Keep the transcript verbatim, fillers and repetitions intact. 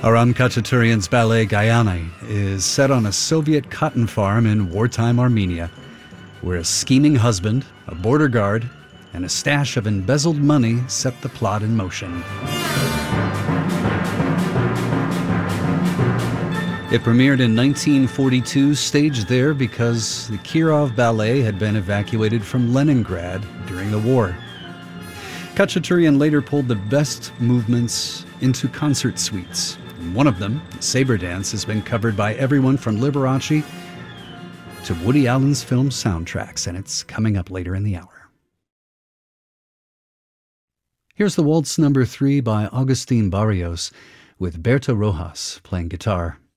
Aram Khachaturian's ballet Gayane is set on a Soviet cotton farm in wartime Armenia, where a scheming husband, a border guard, and a stash of embezzled money set the plot in motion. It premiered in nineteen forty-two, staged there because the Kirov Ballet had been evacuated from Leningrad during the war. Khachaturian later pulled the best movements into concert suites. And one of them, the Sabre Dance, has been covered by everyone from Liberace to Woody Allen's film soundtracks, and it's coming up later in the hour. Here's the Waltz number three by Agustin Barrios with Berta Rojas playing guitar.